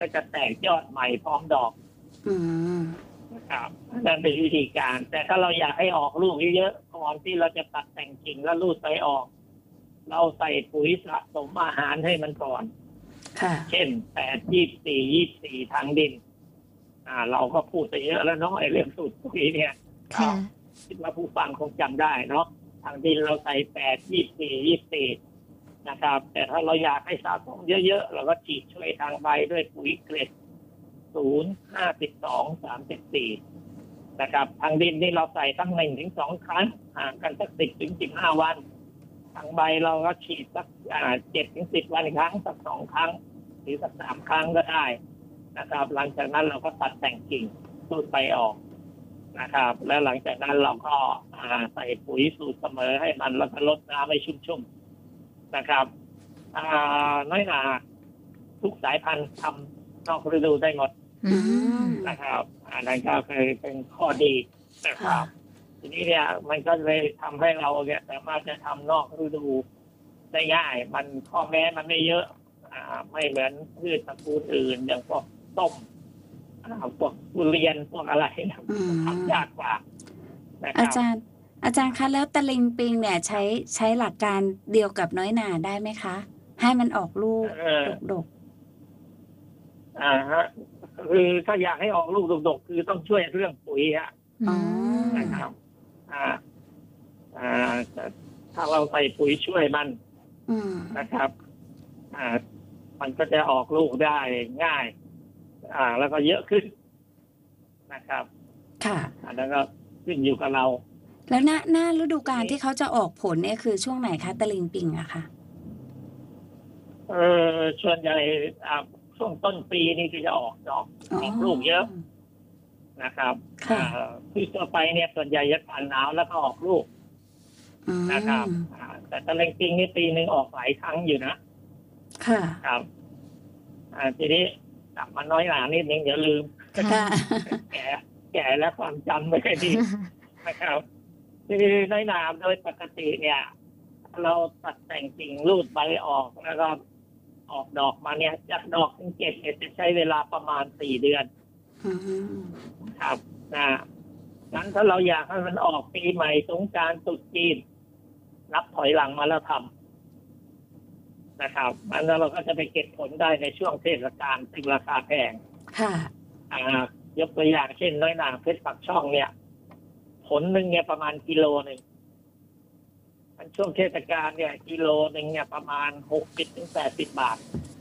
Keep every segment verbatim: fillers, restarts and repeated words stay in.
ก็จะแตกยอดใหม่พร้อมดอกอืมนะครับนั่นเป็นวิธีการแต่ถ้าเราอยากให้ออกลูกเยอะๆก่อนที่เราจะตัดแต่งกิ่งแล้วรูดไปออกเราใส่ปุ๋ยสะสมอาหารให้มันก่อนค่ะเช่นแปดยี่สี่ยี่สี่ทางดินอ่าเราก็พูดไปเยอะแล้วเนาะไอ้เรื่องสูตรปุ๋ยเนี่ยค่ะคิดว่าผู้ฟังคงจำได้เนาะทางดินเราใส่แปดยี่สี่ยี่สี่นะครับแต่ถ้าเราอยากให้สะสมเยอะๆเราก็ฉีดช่วยทางใบด้วยปุ๋ยเกรดศูนย์ห้าสิบสองสามสิบสี่นะครับทางดินนี่เราใส่ตั้งหนึ่งถึงสองครั้งห่างกันสักสิบถึงสิบห้าวันทางใบเราก็ฉีดสักเจ็ดถึงสิบวันครั้งสักสองครั้งหรือสักสามครั้งก็ได้นะครับหลังจากนั้นเราก็ตัดแต่งกิ่งสูดใบออกนะครับแล้วหลังจากนั้นเราก็ใส่ปุ๋ยสูตรเสมอให้มันแล้วก็ลดน้ำให้ชุ่มๆนะครับน้อยหนาทุกสายพันธุ์ทำนอกฤดูได้หมดนะครับอันนั้นก็คือเป็นข้อดีนะครับทีนี้เนี่ยมันก็เลยทำให้เราเนี่ยสามารถจะทำนอกฤดูได้ง่ายมันข้อแม้มันไม่เยอะอ่าไม่เหมือนพืชตระกูลอื่นอย่างพวกต้มพวกทุเรียนพวกอะไรทำยากกว่าอาจารย์อาจารย์คะแล้วตะลิงปิงเนี่ยใช้ใช้หลักการเดียวกับน้อยหนาได้ไหมคะให้มันออกลูกดกๆอ่าฮะคือถ้าอยากให้ออกลูกดกๆคือต้องช่วยเรื่องปุ๋ยฮะนะครับอ่าอ่าถ้าเราใส่ปุ๋ยช่วยมันนะครับอ่ามันก็จะออกลูกได้ง่ายอ่าแล้วก็เยอะขึ้นนะครับค่ะอันนั้นก็ขึ้นอยู่กับเราแล้วหน้าหน้าฤดูกาลที่เขาจะออกผลเนี่ยคือช่วงไหนคะตะลิงปิงอะค่ะเออส่วนใหญ่อ่าช่วงต้นปีนี่คือจะออกดอกออกลูกเยอะนะครับพืชทั่วไปเนี่ยส่วนใหญ่จะผ่านหนาวแล้วก็ออกลูกนะครับแต่ตะลิงปิงนี่ปีหนึ่งออกหลายครั้งอยู่นะค่ะครับอ่าทีนี้กลับมาน้อยหนานิดนึงอย่าลืมแก่แก่แล้วความจำไม่ค่อยดีนะครับคือน้อยหนาโดยปกติเนี่ยเราตัดแต่งกิ่งรูดใบออกแล้วก็ออกดอกมาเนี่ยจากดอกถึงเก็บเนี่ยจะใช้เวลาประมาณสี่เดือนครับนะงั้นถ้าเราอยากให้มันออกปีใหม่สงกรานต์ตรุษจีนนับถอยหลังมาแล้วทำนะครับแล้วเราก็จะไปเก็บผลได้ในช่วงเทศกาลซึ่งราคาแพงค่ะอ่ายกตัวอย่างเช่นน้อยหนาเพชรปักช่องเนี่ยผลหนึ่งเนี่ยประมาณกิโลหนึ่งมันช่วงเทศกาลเนี่ยกิโลหนึ่งเนี่ยประมาณหกสิบถึงแปดสิบบาท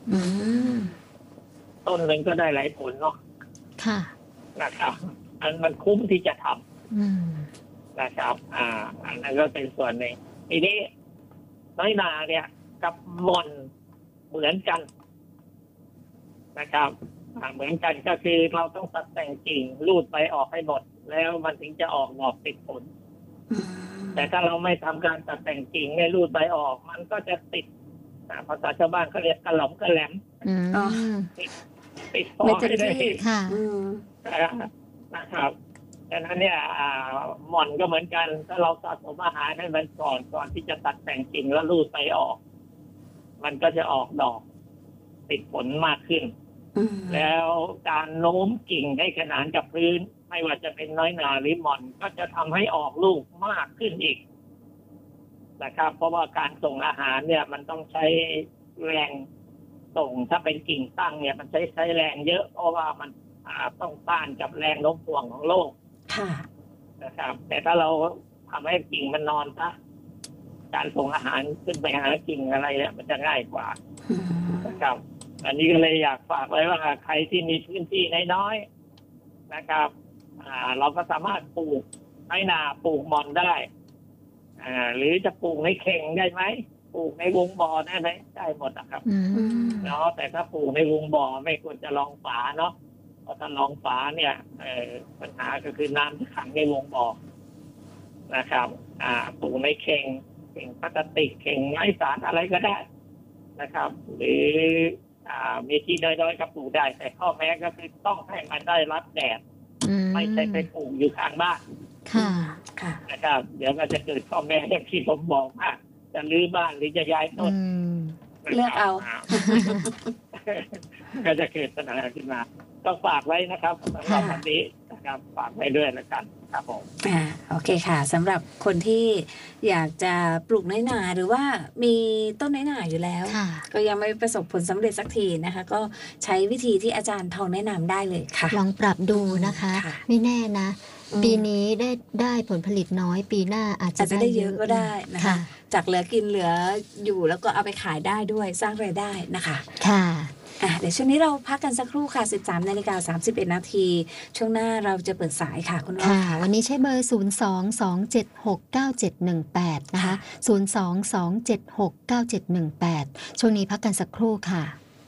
ต้นหนึ่งก็ได้หลายผลเนาะค่ะนะครับอันมันคุ้มที่จะทำนะครับอ่าอันนั้นก็เป็นส่วนหนึ่งทีนี้น้อยนาเนี่ยกับมอนเหมือนกันนะครับเหมือนกันก็คือเราต้องตัดแต่งกิ่งรูดไปออกให้หมดแล้วมันถึงจะออกดอกติดผลแต่ถ้าเราไม่ทำการตัดแต่งกิ่งไม่รูดใบออกมันก็จะติดภาษาชาวบ้านเขาเรียกกระหล่ำกระแหลมติดติดฟองไม่ได้ค่ะนะครับดังนั้นเนี่ยหม่อนก็เหมือนกันถ้าเราสะสมอาหารให้มันก่อนก่อนที่จะตัดแต่งกิ่งแล้วรูดใบออกมันก็จะออกดอกติดผลมากขึ้นแล้วการโน้มกิ่งให้ขนานกับพื้นไม่ว่าจะเป็นน้อยหนาหรือหม่อนก็จะทำให้ออกลูกมากขึ้นอีกนะครับเพราะว่าการส่งอาหารเนี่ยมันต้องใช้แรงส่งถ้าเป็นกิ่งตั้งเนี่ยมันใช้ใช้แรงเยอะเพราะว่ามันต้องต้านกับแรงโน้มถ่วงของโลกนะครับแต่ถ้าเราทำให้กิ่งมันนอนซะการส่งอาหารขึ้นไปหากิ่งอะไรเนี่ยมันจะง่ายกว่านะครับอันนี้ก็เลยอยากฝากไว้ว่าใครที่มีพื้นที่น้อยๆนะครับอ่าเราก็สามารถปลูกไม้นาปลูกหม่อนได้อ่าหรือจะปลูกในเข่งได้ไหมปลูกในวงบ่อได้ไหมได้หมดนะครับเนาะแต่ถ้าปลูกในวงบ่อไม่ควรจะลองฝาเนาะเพราะถ้าลองฝาเนี่ยเอ่อปัญหาก็คือน้ำจะขังในวงบ่อนะครับอ่าปลูกในเข่งเข่งพลาสติกเข่งไม้สารอะไรก็ได้นะครับหรือมีที่น้อยๆก็ปลูกได้แต่ข้อแม้ก็คือต้องให้มันได้รับแดดไม่ใช่ไปปลูกอยู่ข้างบ้านค่ะค่ะนะครับเดี๋ยวก็จะเกิดข้อแม้อย่างที่ผมบอกว่าจะรื้อบ้านหรือจะย้ายต้นเลือกเอาก็จะเกิดปัญหาขึ้นมาต้องฝากไว้นะครับสำหรับวันนี้นะครับฝากไว้ด้วยแล้วกันครับผมอ่าโอเคค่ะสำหรับคนที่อยากจะปลูกน้อยหนาหรือว่ามีต้นน้อยหนาอยู่แล้วก็ยังไม่ประสบผลสำเร็จสักทีนะคะก็ใช้วิธีที่อาจารย์ทองแนะนำได้เลยค่ะลองปรับดูนะคะไม่แน่นะปีนี้ได้ได้ผลผลิตน้อยปีหน้าอาจจะได้เยอะก็ได้นะคะจากเหลือกินเหลืออยู่แล้วก็เอาไปขายได้ด้วยสร้างรายได้นะคะค่ะอ่ะเดี๋ยวช่วงนี้เราพักกันสักครู่ค่ะ สิบสามนาฬิกาสามสิบเอ็ดนาทีช่วงหน้าเราจะเปิดสายค่ะคุณว่าค่ะวันนี้ใช้เบอร์ศูนย์ สอง สอง เจ็ด หก เก้า เจ็ด หนึ่ง แปดนะคะศูนย์ สอง สอง เจ็ด หก เก้า เจ็ด หนึ่ง แปดช่วงนี้พักกันสักครู่ค่ะ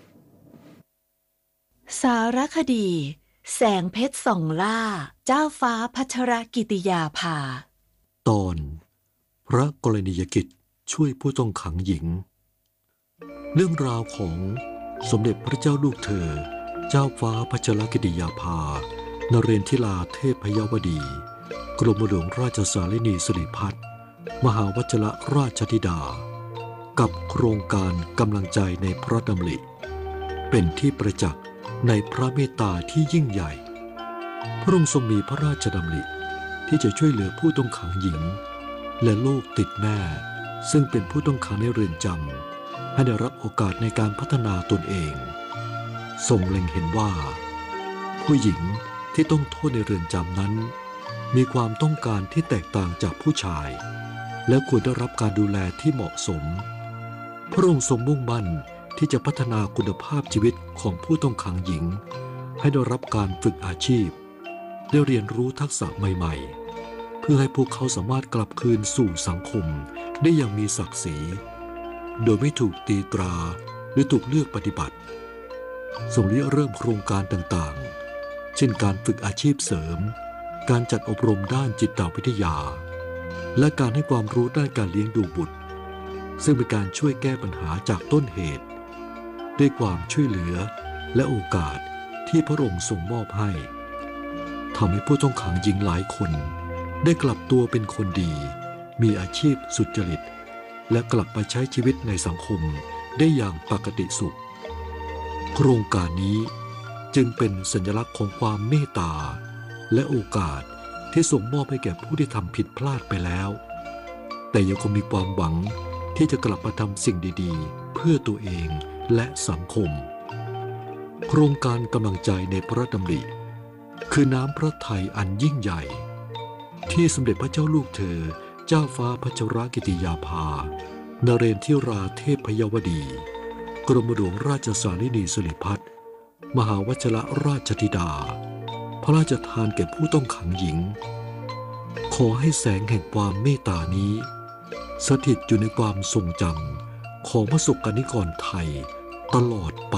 สารคดีแสงเพชรส่องล่าเจ้าฟ้าพัชรกิติยาภาตอนพระกรณียกิจช่วยผู้ต้องขังหญิงเรื่องราวของสมเด็จพระเจ้าลูกเธอเจ้าฟ้าพัชรกิติยาภานเรนทิลาเทพยวดีกรมหลวงราชสารินีสิริพัฒน์มหาวชิรราชธิดากับโครงการกำลังใจในพระดำริเป็นที่ประจักษ์ในพระเมตตาที่ยิ่งใหญ่พระองค์ทรงมีพระราชดำริที่จะช่วยเหลือผู้ต้องขังหญิงและลูกติดแม่ซึ่งเป็นผู้ต้องขังในเรือนจำให้ได้รับโอกาสในการพัฒนาตนเองทรงเล็งเห็นว่าผู้หญิงที่ต้องโทษในเรือนจำนั้นมีความต้องการที่แตกต่างจากผู้ชายและควรได้รับการดูแลที่เหมาะสมพระองค์ทรงมุ่งมั่นที่จะพัฒนาคุณภาพชีวิตของผู้ต้องขังหญิงให้ได้รับการฝึกอาชีพได้เรียนรู้ทักษะใหม่ๆเพื่อให้พวกเขาสามารถกลับคืนสู่สังคมได้อย่างมีศักดิ์ศรีโดยไม่ถูกตีตราหรือถูกเลือกปฏิบัติทรงริเริ่มโครงการต่างๆเช่นการฝึกอาชีพเสริมการจัดอบรมด้านจิตวิทยาและการให้ความรู้ด้านการเลี้ยงดูบุตรซึ่งเป็นการช่วยแก้ปัญหาจากต้นเหตุด้วยความช่วยเหลือและโอกาสที่พระองค์ทรงมอบให้ทำให้ผู้ต้องขังหญิงหลายคนได้กลับตัวเป็นคนดีมีอาชีพสุจริตและกลับไปใช้ชีวิตในสังคมได้อย่างปกติสุขโครงการนี้จึงเป็นสัญลักษณ์ของความเมตตาและโอกาสที่ทรงมอบให้แก่ผู้ที่ทำผิดพลาดไปแล้วแต่ยังคงมีความหวังที่จะกลับมาทำสิ่งดีๆเพื่อตัวเองและสังคมโครงการกำลังใจในพระดำริคือน้ำพระทัยอันยิ่งใหญ่ที่สมเด็จพระเจ้าลูกเธอเจ้าฟ้าพัชรกิติยาภานเรนทิราเทพยวดีกรมหลวงราชสารินีสิริพัฒน์มหาวชิรราชธิดาพระราชทานแก่ผู้ต้องขังหญิงขอให้แสงแห่งความเมตตานี้สถิตอยู่ในความทรงจำของพระสงฆ์นิกรไทยตลอดไป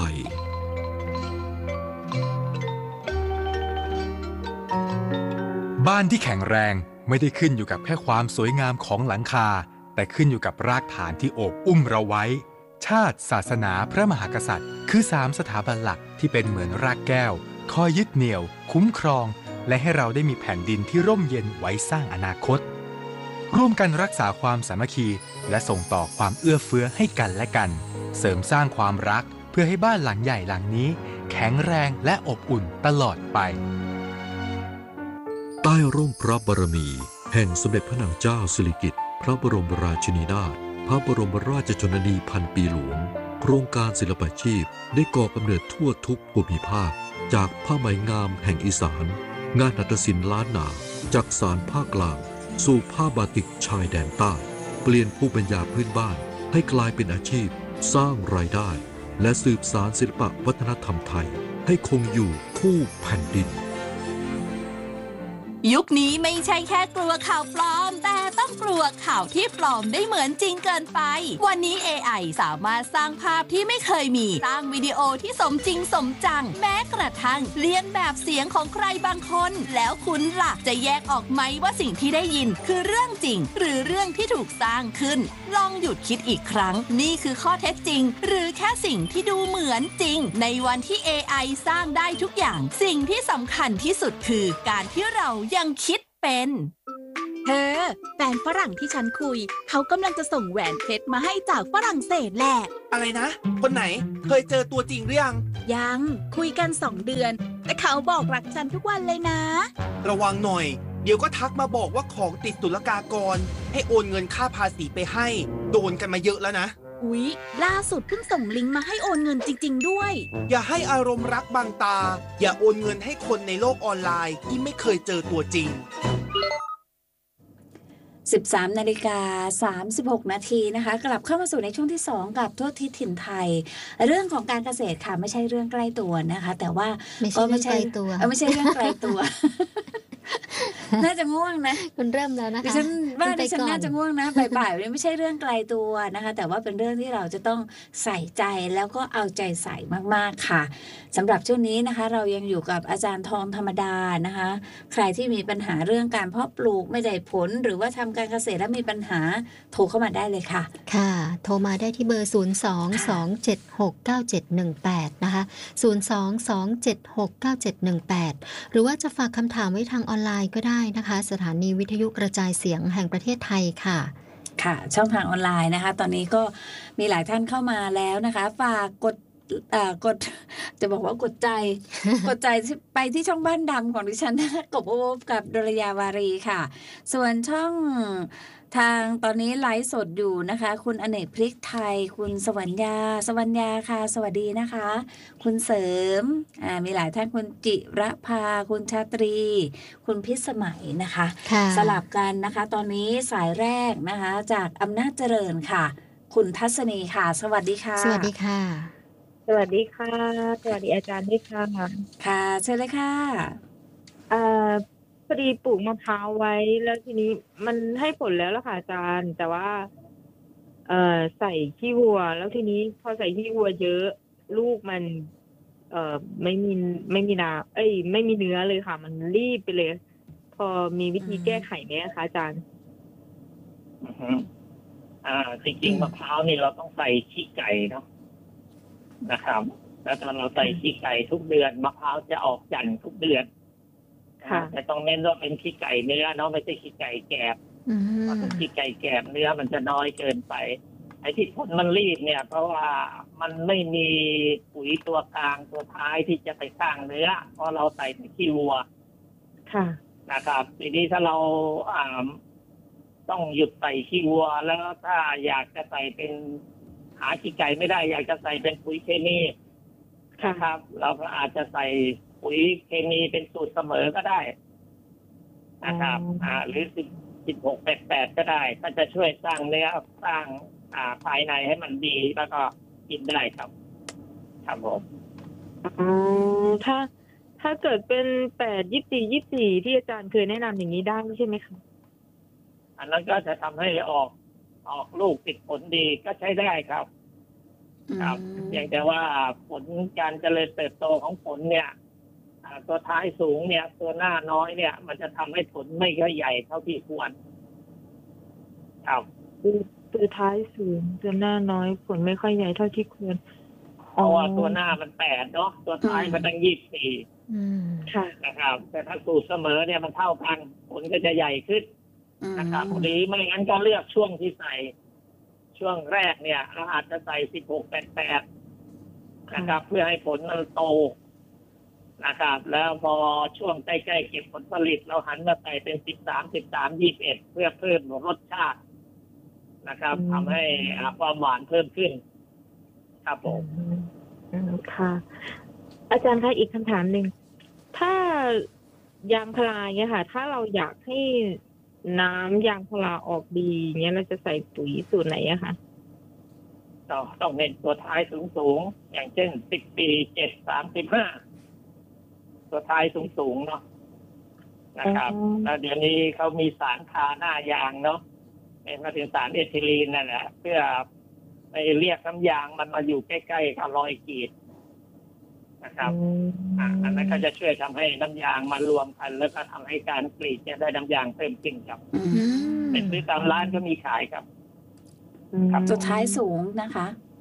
บ้านที่แข็งแรงไม่ได้ขึ้นอยู่กับแค่ความสวยงามของหลังคาแต่ขึ้นอยู่กับรากฐานที่โอบอุ้มเราไว้ชาติศาสนาพระมหากษัตริย์คือสามสถาบันหลักที่เป็นเหมือนรากแก้วคอยยึดเหนี่ยวคุ้มครองและให้เราได้มีแผ่นดินที่ร่มเย็นไว้สร้างอนาคตร่วมกันรักษาความสามัคคีและส่งต่อความเอื้อเฟื้อให้กันและกันเสริมสร้างความรักเพื่อให้บ้านหลังใหญ่หลังนี้แข็งแรงและอบอุ่นตลอดไปใต้ร่มพระบารมีแห่งสมเด็จพระนางเจ้าสิริกิติ์พระบรมราชินีนาถพระบรมราชชนนีพันปีหลวงโครงการศิลปาชีพได้ก่อกำเนิดทั่วทุกภูมิภาคจากผ้าไหมงามแห่งอีสานงานหัตถศิลป์ล้านนาจากสานภาคกลางสู่ผ้าบาติกชายแดนใต้เปลี่ยนภูมิปัญญาพื้นบ้านให้กลายเป็นอาชีพสร้างรายได้และสืบสานศิลปวัฒนธรรมไทยให้คงอยู่คู่แผ่นดินยุคนี้ไม่ใช่แค่กลัวข่าวปลอมแต่ต้องกลัวข่าวที่ปลอมได้เหมือนจริงเกินไปวันนี้ เอ ไอ สามารถสร้างภาพที่ไม่เคยมีสร้างวิดีโอที่สมจริงสมจังแม้กระทั่งเลียนแบบเสียงของใครบางคนแล้วคุณล่ะจะแยกออกไหมว่าสิ่งที่ได้ยินคือเรื่องจริงหรือเรื่องที่ถูกสร้างขึ้นลองหยุดคิดอีกครั้งนี่คือข้อเท็จจริงหรือแค่สิ่งที่ดูเหมือนจริงในวันที่ เอ ไอ สร้างได้ทุกอย่างสิ่งที่สำคัญที่สุดคือการที่เรายังคิดเป็นเธอแฟนฝรั่งที่ฉันคุยเขากำลังจะส่งแหวนเพชรมาให้จากฝรั่งเศสแหละอะไรนะคนไหนเคยเจอตัวจริงหรือยังยังคุยกันสองเดือนแต่เขาบอกรักฉันทุกวันเลยนะระวังหน่อยเดี๋ยวก็ทักมาบอกว่าของติดศุลกากรให้โอนเงินค่าภาษีไปให้โดนกันมาเยอะแล้วนะอุ๊ยล่าสุดเพิ่งส่งลิงก์มาให้โอนเงินจริงๆด้วยอย่าให้อารมณ์รักบังตาอย่าโอนเงินให้คนในโลกออนไลน์ที่ไม่เคยเจอตัวจริงสิบสามนาฬิกาสามสิบหกนาทีนะคะกลับเข้ามาสู่ในช่วงที่สองกับทั่วทิศถิ่นไทยเรื่องของการเกษตรค่ะไม่ใช่เรื่องใกล้ตัวนะคะแต่ว่าก็ไม่ใช่ตัวไม่ใช่เรื่องไกลตัวน่าจะง่วงนะคุณเริ่มแล้วนะคะดิฉันว่าดิฉันน่าจะง่วงนะบ่ายๆนี่ไม่ใช่เรื่องไกลตัวนะคะแต่ว่าเป็นเรื่องที่เราจะต้องใส่ใจแล้วก็เอาใจใส่มากๆค่ะสำหรับช่วงนี้นะคะเรายังอยู่กับอาจารย์ทองธรรมดานะคะใครที่มีปัญหาเรื่องการเพาะปลูกไม่ได้ผลหรือว่าทำการเกษตรแล้วมีปัญหาโทรเข้ามาได้เลยค่ะค่ะโทรมาได้ที่เบอร์ศูนย์ สอง สอง เจ็ด หก เก้า เจ็ด หนึ่ง แปดนะคะศูนย์ สอง สอง เจ็ด หก เก้า เจ็ด หนึ่ง แปดหรือว่าจะฝากคำถามไว้ทางออนไลน์ก็ได้นะคะสถานีวิทยุกระจายเสียงแห่งประเทศไทยค่ะค่ะช่องทางออนไลน์นะคะตอนนี้ก็มีหลายท่านเข้ามาแล้วนะคะฝากกดอ่ากดจะบอกว่ากดใจ กดใจไปที่ช่องบ้านดำของดิฉันนะคะกบโอบกับดลยาวารีค่ะส่วนช่องทางตอนนี้ไลฟ์สดอยู่นะคะคุณอเนกพริกไทยคุณสวรรญาสวรรญาค่ะสวัสดีนะคะคุณเสริมอ่ามีหลายท่านคุณจิรภาคุณชาตรีคุณพิสมัยนะคะสลับกันนะคะตอนนี้สายแรกนะคะจากอำนาจเจริญค่ะคุณทัศนีค่ะสวัสดีค่ะสวัสดีค่ะสวัสดีค่ะสวัสดีอาจารย์ด้วยค่ะค่ะเชิญเลยค่ะเอ่อพอดีปลูกมะพร้าวไว้แล้วทีนี้มันให้ผลแล้วล่ะค่ะอาจารย์แต่ว่าเอ่อใส่ขี้วัวแล้วทีนี้พอใส่ขี้วัวเยอะลูกมันเอ่อไม่มีไม่มีน้ำเอ้ยไม่มีเนื้อเลยค่ะมันรีบไปเลยพอมีวิธีแก้ไขไหมคะอาจารย์อือฮึอ่าจริงๆมะพร้าวนี่เราต้องใส่ขี้ไก่เนาะนะครับแล้วถ้าเราใส่ขี้ไก่ทุกเดือนมะพร้าวจะออกจันทร์ทุกเดือนแต่ต้องเน้นว่าเป็นขี้ไก่เนื้อเนาะไม่ใช่ขี้ไก่แกบเพราะขี้ไก่แกบเนื้อมันจะน้อยเกินไปไอ้ที่ผลมันรีบเนี่ยเพราะว่ามันไม่มีปุ๋ยตัวกลางตัวท้ายที่จะไปสร้างเนื้อเพราะเราใส่แต่ขี้วัวค่ะนะครับทีนี้ถ้าเราอ่าต้องหยุดใส่ขี้วัวแล้วถ้าอยากจะใส่เป็นหาขี้ไก่ไม่ได้อยากจะใส่เป็นปุ๋ยเคมีนะครับเราก็อาจจะใส่ปุ๋ยเคมีเป็นสูตรเสมอก็ได้นะครับอ่าหรือสิบสิบหกแปดแปดก็ได้ก็จะช่วยสร้างเนื้อสร้างอ่าภายในให้มันดีแล้วก็กินได้ครับครับผมอ๋อถ้าถ้าเกิดเป็นแปดยี่สี่ยี่สี่ที่อาจารย์เคยแนะนำอย่างนี้ได้ใช่ไหมคะอันนั้นก็จะทำให้ออกออกลูกติดผลดีก็ใช้ได้ครับครับอย่างแต่ว่าผลการเจริญเติบโตของผลเนี่ยตัวท้ายสูงเนี่ยตัวหน้าน้อยเนี่ยมันจะทำให้ผลไม่ค่อยใหญ่เท่าที่ควรครับตัวท้ายสูงตัวหน้าน้อยผลไม่ค่อยใหญ่เท่าที่ควรเพราะว่าตัวหน้ามันแปดเนาะตัวท้ายมันตั้งยี่สิบสี่ค่ะนะครับแต่ถ้าสูตรเสมอเนี่ยมันเท่ากันผลก็จะใหญ่ขึ้นนะครับหรือไม่งั้นก็เลือกช่วงที่ใส่ช่วงแรกเนี่ยเราอาจจะใส่สิบหกแปดแปดนะครับเพื่อให้ผลมันโตนะครับแล้วพอช่วงใกล้ๆเก็บผลผลิตเราหันมาใส่เป็นสิบสามสิบสามยี่สิบเอ็ดเพื่อเพิ่มรสชาตินะครับทำให้ความหวานเพิ่มขึ้นครับผมค่ะอาจารย์คะอีกคำถามหนึ่งถ้ายางพาราเนี่ยค่ะถ้าเราอยากให้น้ำยางพาราออกดีเงี้ยเราจะใส่ปุ๋ยสูตรไหนอะคะต้องต้องเน้นตัวท้ายสูงๆอย่างเช่นสิบปีเจ็ดสามสิบห้าตัวท้ายสูงๆเนาะนะครับแล้วเดี๋ยวนี้เขามีสารคาหน้ายางเนาะเป็นมาถึงสารเอทิลีนนั่นแหละเพื่อไปเรียกน้ำยางมันมาอยู่ใกล้ๆกับรอยกรีดนะครับอันนั้นก็จะช่วยทำให้น้ำยางมารวมกันแล้วก็ทำให้การกรีดเนี่ยได้น้ำยางเพิ่มขึ้นครับเป็นซื้อตามร้านก็มีขายครับครับตัวท้ายสูงนะคะ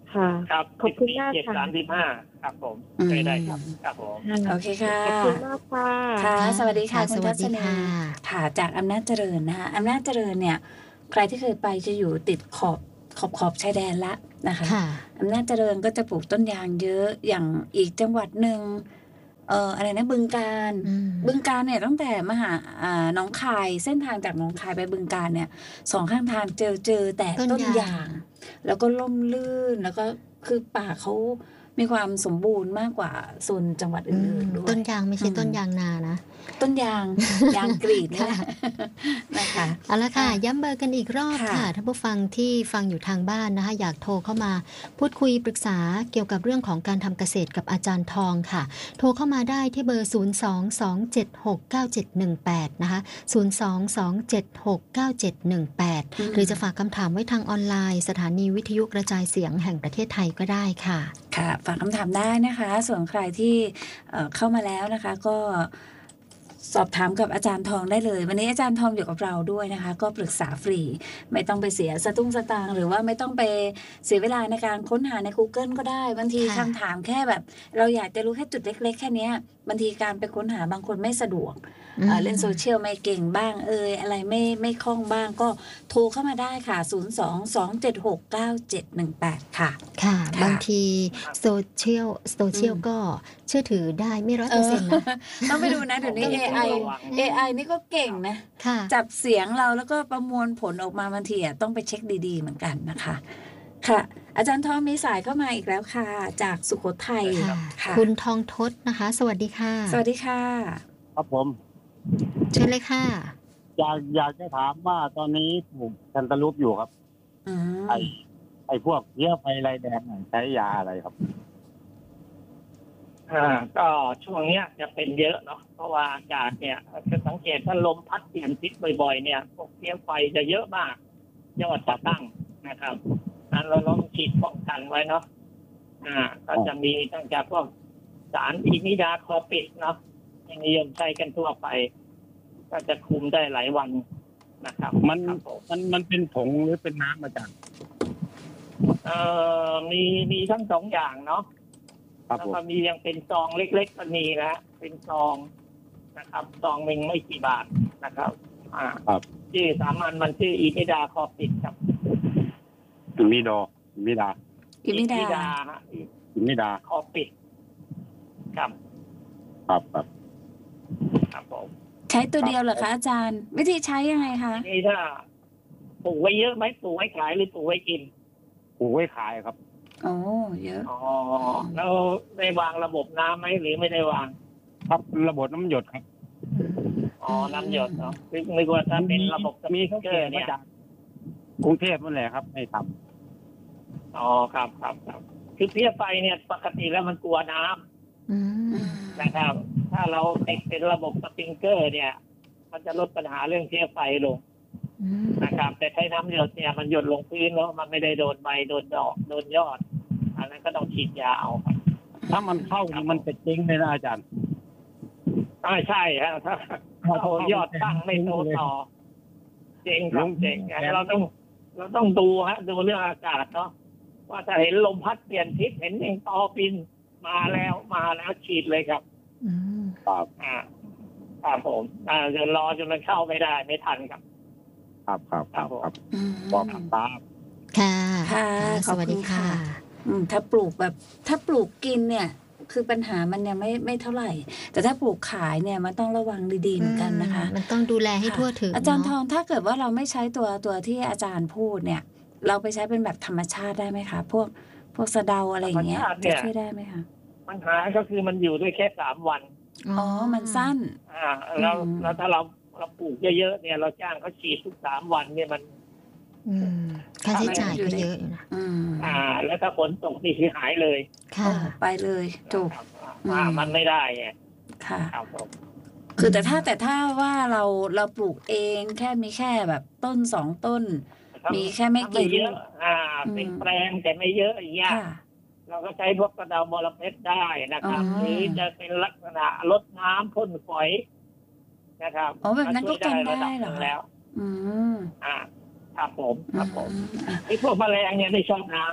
ค่ะครับขอบคุณมากเจ็ดค่ะสามสิบห้าครับผมอืมใช้ได้ครับครับผมโอเคค่ะขอบคุณมากค่ะค่ะ สวัสดีค่ะค่ะคุณสวัทัสศดีนีค่ะค่ะจากอำนาจเจริญนะคะอำนาจเจริญเนี่ยใครที่เคยไปจะอยู่ติดขอบขอบขอบชายแดนละนะคะค่ะอำนาจเจริญก็จะปลูกต้นยางเยอะอย่างอีกจังหวัดหนึ่งเอ่ออะไรนะบึงกาฬอืมบึงกาฬเนี่ยตั้งแต่มหาอ่าหนองคายเส้นทางจากหนองคายไปบึงกาฬเนี่ยสองข้างทางเจอเจอแต่ต้นต้นยางยาง แล้วก็ล่มลื่นแล้วก็คือป่าเขามีความสมบูรณ์มากกว่าโซนจังหวัดอือื่มนๆด้วยต้นยางไม่ใช่อืมต้นยางนานะต้นยาง ยางกรีดนี่แหละนะคะเอาละค่ะค่ะย้ำเบอร์กันอีกรอบค่ะค่ะท่านผู้ฟังที่ฟังอยู่ทางบ้านนะคะ อยากโทรเข้ามาพูดคุยปรึกษาเกี่ยวกับเรื่องของการทำเกษตรกับอาจารย์ทองค่ะ โทรเข้ามาได้ที่เบอร์ ศูนย์ สอง สอง เจ็ด หก เก้า เจ็ด หนึ่ง แปด นะคะ ศูนย์ สอง สอง เจ็ด หก เก้า เจ็ด หนึ่ง แปดอืมหรือจะฝากคำถามไว้ทางออนไลน์ สถานีวิทยุกระจายเสียงแห่งประเทศไทยก็ได้ค่ะค่ะฝากคำถามได้นะคะ ส่วนใครที่เอ่อเข้ามาแล้วนะคะ ก็สอบถามกับอาจารย์ทองได้เลย วันนี้อาจารย์ทองอยู่กับเราด้วยนะคะ ก็ปรึกษาฟรี ไม่ต้องไปเสียสตุ้งสตางค์หรือว่าไม่ต้องไปเสียเวลาในการค้นหาใน Google ก็ได้บางทีค่ะคำถามแค่แบบ เราอยากจะรู้แค่จุดเล็กๆแค่เนี้ยบางทีการไปค้นหาบางคนไม่สะดวก เอ่อเล่นโซเชียลไม่เก่งบ้างเอยอะไรไม่ไม่คล่องบ้างก็โทรเข้ามาได้ค่ะ ศูนย์ สอง สอง เจ็ด หก เก้า เจ็ด หนึ่ง แปด ค่ะค่ะค่ะบางทีโซเชียลโซเชียลอืมก็เชื่อถือได้ไม่ร้อยเปอร์เซ็นต์นะต้องไปดูนะเดี๋ยวนี้ต้องเอ ไอระวังเอ ไอ นี่ก็เก่งนะค่ะจับเสียงเราแล้วก็ประมวลผลออกมาบางทีอ่ะต้องไปเช็คดีๆเหมือนกันนะคะ ค่ะ อาจารย์ทองมีสายเข้ามาอีกแล้วค่ะ จากสุโขทัยค่ะค่ะคุณทองทศนะคะ สวัสดีค่ะสวัสดีค่ะครับผมเชิญเลยค่ะอยากอยากจะถามว่าตอนนี้ปลูกแคนตาลูปอยู่ครับอืมไอไอพวกเพี้ยไฟลายแดงใช้ยาอะไรครับอ่าก็ช่วงเนี้ยจะเป็นเยอะเนาะเพราะว่าอากาศเนี่ยจะสังเกตถ้าลมพัดเปลี่ยนทิศบ่อยๆเนี่ยพวกเพี้ยไฟจะเยอะมากยอดจะตั้งนะครับนั้นเราต้องฉีดป้องกันไว้เนาะอ่า ก็จะมีตั้งแต่พวกสารอิมิดาคลอปิดเนาะยังนิยมใช้กันทั่วไป ก็จะคุมได้หลายวันนะครับมันครับผมมันมันเป็นผงหรือเป็นน้ำอาจารย์เอ่อมีมีทั้งสองอย่างเนาะครับแล้วผมก็มียังเป็นซองเล็กๆก็มีนะเป็นซองนะครับซองหนึ่งไม่กี่บาทนะครับ อ่าครับชื่อสามัญมันชื่ออีมิดาคอปิดครับมีดอมีดาอิมิดาดาฮะมีดาคอปิดครับครับครับครับผมใช้ตัวเดียวเหรอคะอาจารย์ วิธีใช้ยังไงคะทีนี่ถ้าปลูกไว้เยอะไหมปลูกไว้ขายหรือปลูกไว้กินปลูกไว้ขายครับโอ้เยอะอ๋อแล้วได้วางระบบน้ำไหมหรือไม่ได้วางครับระบบน้ำหยดครับอ๋อน้ำหยดเนาะนึกนึกว่าถ้าเป็นระบบสปมีริงเขาเกเกิอดร์มาเนี่ยจากกรุงเทพนั่นแหละครับให้ทอ๋อครับครับครับคือเพี้ยไฟเนี่ยปกติแล้วมันกลัวน้ำอืมนะครับ ถ้าเราติดเป็นระบบสปริงเกอร์ เนี่ย มันจะลดปัญหาเรื่องเพี้ยไฟลงอืมนะครับ แต่ใช้น้ำหยดเนี่ยมันหยดลงพื้นเนาะมันไม่ได้โดนใบโดนดอกโดนยอด อันนั้นก็ต้องฉีดยาเอาครับำถ้ามันเข้านี่มันจะเจ๊งเลยนะอาจารย์อ่าใช่ฮะถ้าถ้าโยอดตั้งไม่โตต่อเจ๋งครับเจ๋งอ่ะเราต้อง เราต้องดูฮะดูเรื่องอากาศเนาะว่าถ้าเห็นลมพัดเปลี่ยนทิศเห็นเองตอปินมาแล้วมาแล้วฉีดเลยครับอืมครับอ่าครับผม อ่าจะรอจนมันเข้าไม่ได้ไม่ทันครับครับครับครับครับอืมบอกตามค่ะค่ะสวัสดีค่ะอืมถ้าปลูกแบบถ้าปลูกกินเนี่ย คือปัญหามันยังไม่ไม่เท่าไหร่ แต่ถ้าปลูกขายเนี่ยมันต้องระวังดีๆเหมือนกันนะคะมันต้องดูแลให้ทั่วถึงอาจารย์ทเนะองถ้าเกิดว่าเราไม่ใช้ตัวตัวที่อาจารย์พูดเนี่ย เราไปใช้เป็นแบบธรรมชาติได้ไหมคะ พวกพวกสะเดาอะไรอย่างเงี้ยธรรมชาติเนี่จะยช่วยได้ไหมคะปัญหาก็คือมันอยู่ด้วยแค่สามวันอ๋อมันสั้นอ่าแล้วอืมแล้วถ้าเราเราปลูกเยอะๆเนี่ยเราจ้างเขาฉีดทุกสามวันเนี่ยมันอืมค่าใช้จ่ายก็เยอะอยู่นะอืมอ่า แล้วถ้าฝนตกนี่คือหายเลยค่ะโอ้ไปเลยถูกครับอ่ามันไม่ได้ไงค่ะครับผมคือแต่ถ้าแต่ถ้าว่าเราเราปลูกเองแค่มีแค่แบบต้นสองต้น มีแค่ไม่กี่เยอะลูกอ่าอืมเป็นแปลงแต่ไม่เยอะอย่างเงี้ยค่ะเราก็ใช้พวกกระเดาบอระเพ็ดได้นะครับอ๋อหรือจะเป็นลักษณะลดน้ำพ่นฝอยนะครับอ๋อแบบนั้นก็กันได้ช่วยระดับเหรอนึ่งแล้วอืมอ่าครับผมครับผมอ่ะไอ้พวกแมลงเนี่ยไม่ชอบน้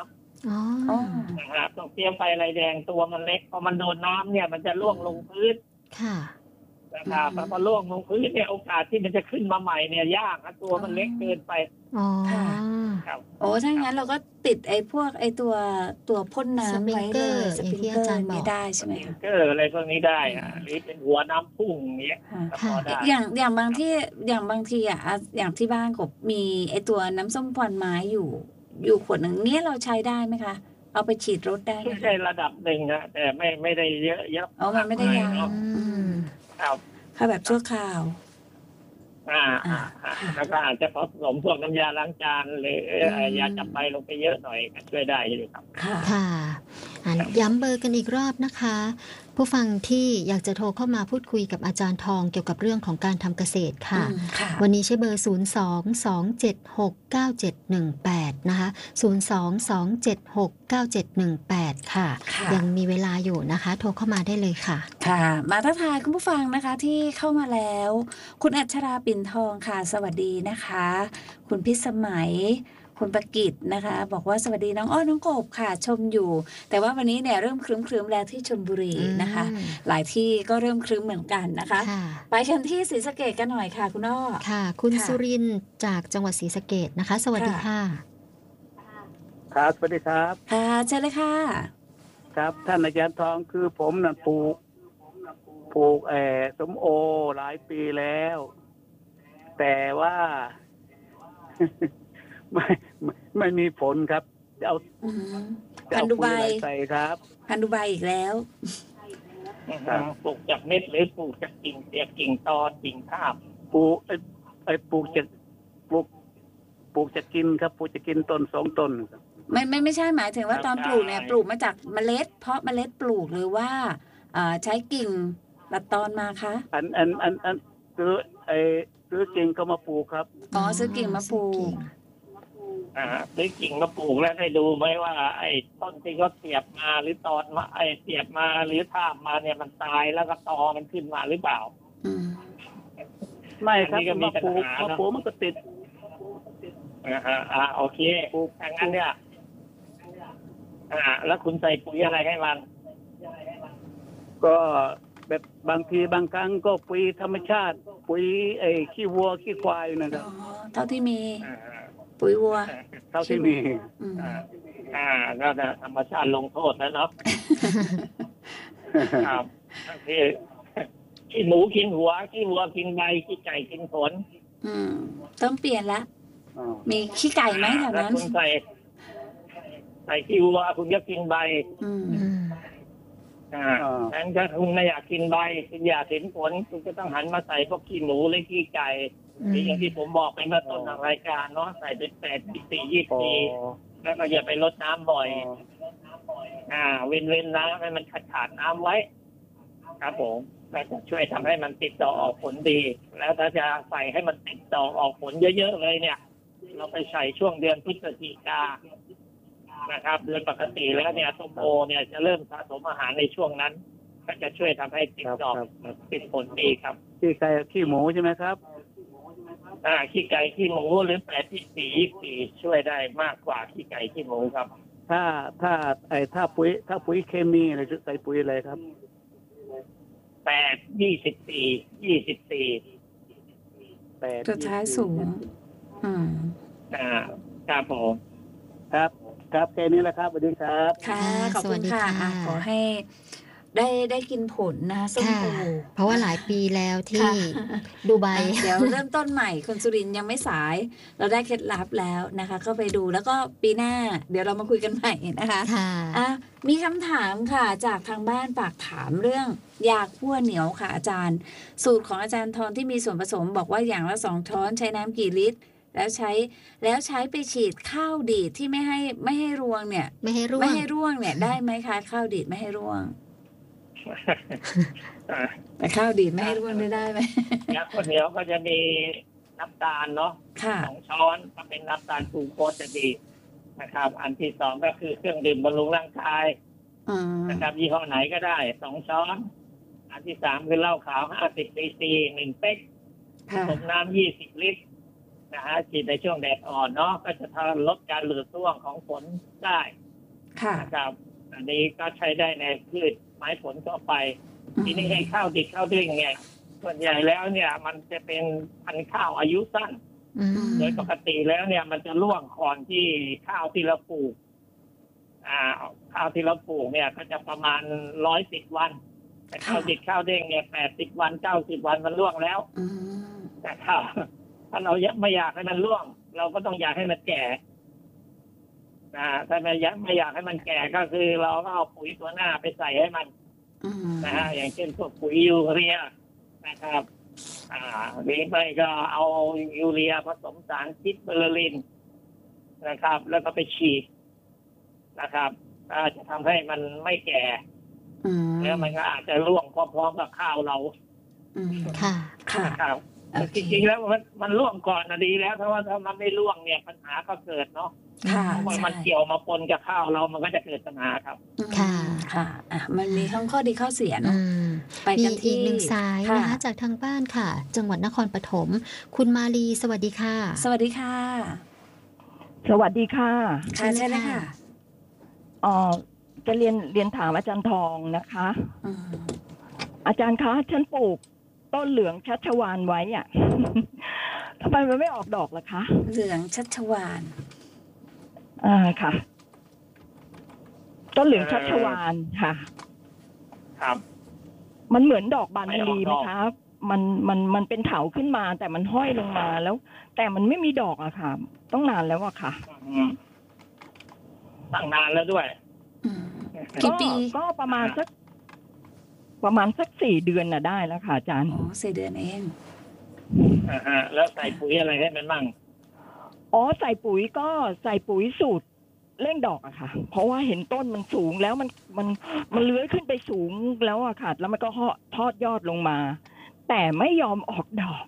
อ๋อนะฮะพวกเพี้ยไฟลายแดงตัวมันเล็กพอมันโดนน้ำเนี่ยมันจะร่วงลงพื้นค่ะนะครับพอร่วงลงพื้นเนี่ยโอกาสที่มันจะขึ้นมาใหม่เนี่ยยากนะตัวมันเล็กเกินไปอ๋อครับโอ้ถ้างั้นเราก็ติดไอ้พวกไอ้ตัวตัวพ่นน้ำไว้เลยสสปปริริงงเกอร์เกออย่างที่อาจารย์ร์บอกไม่ได้ใช่ไหมคะเกอร์อะไรพวกนี้ได้อะหรือเป็นหัวน้ำพุ่งอย่างเงี้ยก็พอได้อย่างอย่างบางที่อย่างบางทีอ่ะอ่ะอย่างที่บ้านกบมีไอ้ตัวน้ำส้มควันไม้อยู่ อยู่ขวดหนึ่งเนี้ยเราใช้ได้ไหมคะ เอาไปฉีดรถได้ไหมไม่ใช่ระดับหนึ่งนะแต่ไม่ไม่ได้เยอะเยอะอ๋อมันไม่ได้ยาวเนาะอืมครับถ้าแบบชั่วคราวอ่าอ่าอ่าแล้วก็อาจจะผสมพวกน้ำยาล้างจานหรือเอ่อยาจับไฟลงไปเยอะหน่อยก็ช่วยได้อยู่ครับค่ะค่ะอ่ะย้ำเบอร์กันอีกรอบนะคะ ผู้ฟังที่อยากจะโทรเข้ามาพูดคุยกับอาจารย์ทองเกี่ยวกับเรื่องของการทำเกษตรค่ะอืมค่ะวันนี้ใช้เบอร์ ศูนย์ สอง สอง เจ็ด หก เก้า เจ็ด หนึ่ง แปด นะคะ ศูนย์ สอง สอง เจ็ด หก เก้า เจ็ด หนึ่ง แปด ค่ะค่ะยังมีเวลาอยู่นะคะ โทรเข้ามาได้เลยค่ะค่ะ มาทักทายคุณผู้ฟังนะคะที่เข้ามาแล้ว คุณอัชราปิ่นทองค่ะ สวัสดีนะคะ คุณพิสมัย คุณประกิตนะคะ บอกว่าสวัสดีน้องอ้อน้องกบค่ะ ชมอยู่ แต่ว่าวันนี้เนี่ยเริ่มครึ้มๆแล้วที่ชลบุรีนะคะอืมหลายที่ก็เริ่มครึ้มเหมือนกันนะคะค่ะไปกันที่ศรีสะเกษกันหน่อยค่ะ คุณอ้อค่ะ คุณค่ะสุรินทร์จากจังหวัดศรีสะเกษนะคะ สวัสดีค่ะครับสวัสดีครับค่ะเชิญเลยค่ะครับท่านอาจารย์ทองคือผมน่ะปลูกปลูกเออสมโอหลายปีแล้ว แต่ว่า ไม่ไม่ไม่มีผลครับจะเอาอืมจะพันเอาธุปุ๋ใบยอะไรใส่ครับพันธุใบอีกแล้วครับปลูกจากเม็ดหรือปลูกจากกิ่งเสียบกิ่งตอนกิ่งทาบปลูกไอ้ไอ้ปลูกจะปลูกปลูกจะกินครับปลูกจะกินต้นสองต้นครับไม่ไม่ไม่ใช่หมายถึงว่าตอนปลูกเนี่ยปลูกมาจากเมล็ด เพราะเมล็ดปลูกหรือว่าเอ่อใช้กิ่งตัดตอนมาคะอันอันอันอันซื้อไอ้ซื้อจริงก็มาปลูกครับอ๋อซื้อกิ่งมาปลูกอ่าซื้อกิ่งมาปลูกแล้วได้ดูไหมว่า ไอ้ต้นที่เขาเสียบมาหรือตอนมาไอ้เสียบมาหรือทาบมาเนี่ยมันตายแล้วก็ตอมันขึ้นมาหรือเปล่าอืมไม่ครับอันนี้ก็มีมาปลูกปัญหามาเนอะปลูกมันก็ติดอ่าอ่าอ่าโอเคปลูกทางนั้นเนี่ยอ่า แล้วคุณใส่ปุ๋ยอะไรให้มันก็แบบบางทีบางครั้งก็ปุ๋ยธรรมชาติ ปุ๋ยไอ้ขี้วัวขี้ควายนะครับอ๋อเท่าที่มีอ่าปุ๋ยวัวเท่าที่มีอืมอ่าอ่าก็จะธรรมชาติลงโทษแล้วเนาะ ครับที่ขี้หมูกินหัวขี้วัวกินใบขี้ไก่กินผลอืมต้องเปลี่ยนละอ๋อมีขี้ไก่ไหมแถวแล้วนั้นคุณใส่ใส่ขี้วัวคุณก็กินใบอืมอืมอ่าแต่ถ้าคุณไม่อยากกินใบคุณอยากเห็นผลคุณก็ต้องหันมาใส่พวกขี้หมูหรือขี้ไก่อืมอย่างที่ผมบอกไปเมื่อต้นของรายการเนาะใส่เป็นแปดสี่ยี่อ๋อสี่แล้วก็อย่าไปลดน้ำบ่อย อ่า เว้นเว้นน้ำให้มันขาดขาดน้ำไว้ ครับผมแล้วจะช่วยทำให้มันติดดอกออกผลดี แล้วถ้าจะใส่ให้มันติดดอกออกผลเยอะๆเลยเนี่ย เราไปใส่ช่วงเดือนพฤศจิกานะครับ เดือนปกติแล้วเนี่ยส้มโอเนี่ยจะเริ่มสะสมอาหารในช่วงนั้น ก็จะช่วยทำให้ติดดอกครับครับติดผลดีครับขี้ไก่ขี้หมูใช่ไหมครับอ่าขี้ไก่ขี้หมูหรือแปดที่สี่ยี่สี่ช่วยได้มากกว่าขี้ไก่ขี้หมูครับถ้าถ้าไอ้ถ้าปุ๋ย ถ้าปุ๋ยเคมีอะไรจะใส่ปุ๋ยอะไรครับแปดยี่สิบสี่ยี่สิบสี่แปดสุดท้ายสูง อืมอ่าครับผมครับ ครับแค่นี้แหละครับสวัสดีครับค่ะ ขอบสคุวัสณดีค่ะค่ะอ่ะ ขอให้ได้ได้กินผลนะคะส้มค่ะโอเพราะว่าหลายปีแล้วที่ค่ะดูไบอ่ะเดี๋ยวเริ่มต้นใหม่คุณสุรินทร์ยังไม่สาย เราได้เคล็ดลับแล้วนะคะ ก็ไปดูแล้วก็ปีหน้า เดี๋ยวเรามาคุยกันใหม่นะคะค่ะอ่ะมีคำถามค่ะจากทางบ้านฝากถามเรื่องยาคั่วเหนียวค่ะอาจารย์ สูตรของอาจารย์ทอนที่มีส่วนผสมบอกว่าอย่างละสองช้อนใช้น้ำกี่ลิตร แล้วใช้แล้วใช้ไปฉีดข้าวดีดที่ไม่ให้ไม่ให้รวงเนี่ยไม่ให้ร่วไม่งให้ร่วงเนี่ยได้ไหมคะข้าวดีดไม่ให้ร่วงอ่าแต่ข้าวดีดไม่ให้ร่วงได้ได้ไหมยาข้าวเหนียวก็จะมีน้ำตาลเนาะค่ะสองช้อนก็เป็นน้ำตาลกลูโคสจะดีนะครับ อันที่สองก็คือเครื่องดื่มบำรุงร่างกายอืมนะครับยี่ห้อไหนก็ได้สองช้อน อันที่สามคือเหล้าขาวห้าสิบซีซีหนึ่งเป๊กผค่ะสมน้ำยี่สิบลิตรนะฮะฉีดในช่วงแดดอ่อนเนาะก็จะทำลดการหลุดร่วงของฝนได้นะครับอันนี้ก็ใช้ได้ในพืชไม้ผลทั่วไปทีนี้ให้ข้าวดิบข้าวเด้งเนี่ยส่วนใหญ่แล้วเนี่ยมันจะเป็นพันธุ์ข้าวอายุสั้นโดยปกติแล้วเนี่ยมันจะร่วงก่อนที่ข้าวที่เราปลูกอ่าข้าวที่เราปลูกเนี่ยก็จะประมาณร้อยสิบวันแต่ข้าวดิบข้าวเด้งเนี่ยแปดสิบวันเก้าสิบวันมันร่วงแล้วแต่ถ้าถ้าเราไม่อยากให้มันร่วงเราก็ต้องอยากให้มันแก่นะถ้าไม่อยากไม่อยากให้มันแก่ก็คือเราก็เอาปุ๋ยตัวหน้าไปใส่ให้มันนะฮะอย่างเช่นพวกปุ๋ยยูเรียนะครับอ่าหรือไม่ก็เอายูเรียผสมสารซิสเบอร์ลินนะครับแล้วก็ไปฉีดนะครับจะทำให้มันไม่แก่แล้วมันก็อาจจะร่วงพร้อมๆกับข้าวเราค่ะค่ะครับจริงๆแล้วมันมันร่วงก่อนนะดีแล้วเพราะว่าถ้ามันไม่ร่วงเนี่ยปัญหาก็เกิดเนาะเพราะมันเกี่ยวมาปนกับข้าวเรามันก็จะเกิดปัญหาครับค่ะค่ะอ่ะมันมีทั้งข้อดีข้อเสียเนาะไปกันที่อีกหนึ่งสายนะคะจากทางบ้านค่ะจังหวัดนครปฐมคุณมาลีสวัสดีค่ะสวัสดีค่ะสวัสดีค่ะค่ะใช่เลยค่ะอ๋อจะเรียนเรียนถามอาจารย์ทองนะคะอาจารย์คะฉันปลูกต้นเหลืองชัชวาลไว้อ่ะทำไมมันไม่ออกดอกล่ะคะเหลืองชัชวาลอ่าค่ะต้นเหลืองชัชวาลค่ะครับมันเหมือนดอกบานมะลีไหมคะมันมันมันเป็นเถาขึ้นมาแต่มันห้อยลงมาแล้วแต่มันไม่มีดอกอะค่ะต้องนานแล้วอะค่ะตั้งนานแล้วด้วยกี่ปีก็ประมาณสักประมาณสักสี่เดือนน่ะได้แล้วค่ะอาจารย์อ๋อสี่เดือนเองอ่าฮะแล้วใส่ปุ๋ยอะไรให้มันบ้างอ๋อใส่ปุ๋ยก็ใส่ปุ๋ยสูตรเร่งดอกอะค่ะเพราะว่าเห็นต้นมันสูงแล้วมันมันมันเลื้อยขึ้นไปสูงแล้วอะค่ะแล้วมันก็ทอดยอดลงมาแต่ไม่ยอมออกดอก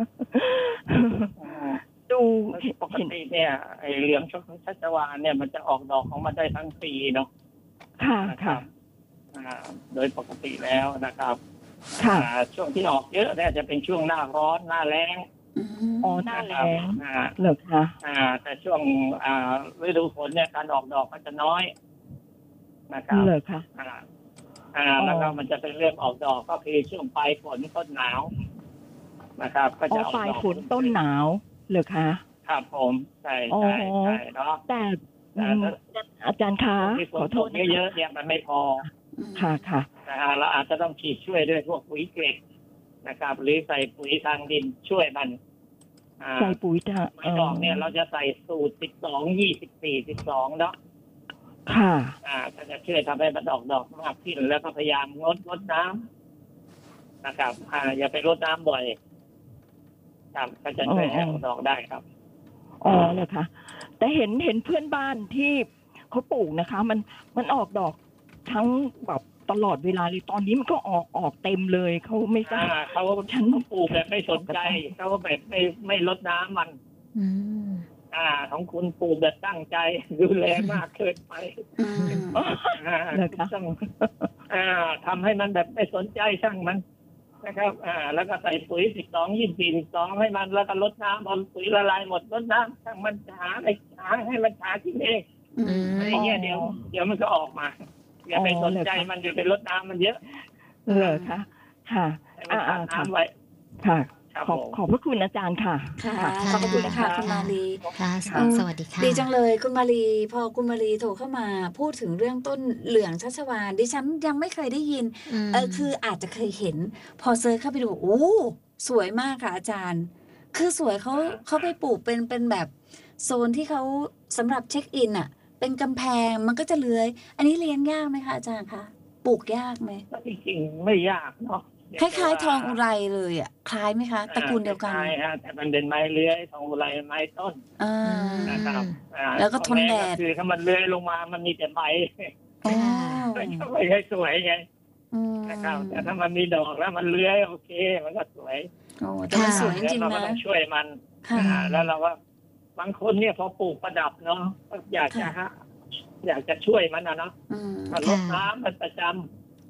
ดูปกติเนี่ยไอ้เหลืองชัชวาลเนี่ยมันจะออกดอกของมันได้ทั้งปีเนาะค่ะค่ะโดยปกติแล้วนะครับค่ะช่วงที่ออกเยอะเนี่ยจะเป็นช่วงหน้าร้อนหน้าแล้งอ๋อหน้าแล้งเหรอคะอ่าแต่ช่วงอ่าฤดูฝนเนี่ยการออกดอกมันจะน้อยนะครับเหรอคะอ่าอ่าแล้วก็มันจะเป็นเริ่มออกดอกก็คือช่วงปลายฝนต้นหนาวนะครับก็จะออกปลายฝนต้นหนาวเหรอคะครับผมใช่ใช่ใช่เนาะแต่อาจารย์คะขอโทษเยอะๆเนี่ยมันไม่พอค่ะค่ะนะฮะเราอาจจะต้องฉีดช่วยด้วยพวกปุ๋ยเกล็ดนะครับหรือใส่ปุ๋ยทางดินช่วยมันใส่ปุ๋ยทางไม่ดอกเนี่ยเราจะใส่สูตรสิบสองยี่สิบสี่สิบสองเนาะค่ะอ่าก็จะช่วยทำให้มันดอกดอกมากขึ้นแล้วก็พยายามงดงดน้ำนะครับอ่าอย่าไปรดน้ำบ่อยครับก็จะช่วยให้ดอกได้ครับอ๋อเลยค่ะแต่เห็นเห็นเพื่อนบ้านที่เขาปลูกนะคะมันมันออกดอกทั้งแบบตลอดเวลาเลยตอนนี้มันก็ออกออกเต็มเลยเขาไม่ทราบเขาฉันปลูกแบบไม่สนใจเขาแบบไม่ไม่ลดน้ำมันอ่าของคุณปลูกแบบตั้งใจดูแลมากเกินไปอ่าต้องอ่าทำให้มันแบบไม่สนใจช่างมันนะครับอ่าแล้วก็ใส่ปุ๋ยสิบสองยี่สิบสี่สิบสองให้มันแล้วก็ลดน้ำพอปุ๋ยละลายหมดลดน้ำช่างมันหาอะไรหาให้มันหาที่เองอะไรเงี้ยเดี๋ยวเดี๋ยวมันก็ออกมาอย่าไปสนใจมันอย่าไปลดน้ำมันเยอะเออค่ะค่ะอ่าน้ำไว้ค่ะขอบขอบพระคุณอาจารย์ค่ะค่ะขอบพระคุณค่ะคุณมาลีค่ะสวัสดีค่ะดีจังเลยคุณมาลีพอคุณมาลีโทรเข้ามาพูดถึงเรื่องต้นเหลืองชัชวาลดิฉันยังไม่เคยได้ยินเออคืออาจจะเคยเห็นพอเซิร์ชเข้าไปดูโอ้สวยมากค่ะอาจารย์คือสวยเขาเขาไปปลูกเป็นเป็นแบบโซนที่เขาสำหรับเช็คอินอ่ะเป็นกำแพงมันก็จะเลื้อยอันนี้เลี้ยงยากไหมคะอาจารย์คะปลูกยากไหมจริงๆไม่ยากเนาะคล้ายๆทองอุไรเลยอ่ะคล้ายไหมคะตระกูลเดียวกันใช่ฮะแต่มันเป็นไม้เลื้อยทองอุไรไม้ต้นนะครับแล้วก็ทนแดดคือถ้ามันเลื้อยลงมามันมีแต่ใบไม่ใช่สวยไงนะครับแต่ถ้ามันมีดอกแล้วมันเลื้อยโอเคมันก็สวยโอ้แต่มันสวยจริงๆนะเราต้องช่วยมันแล้วเราว่าบางคนเนี่ยพอปลูกประดับเนาะอยากจะฮะอยากจะช่วยมันนะเนาะรดน้ำมันประจ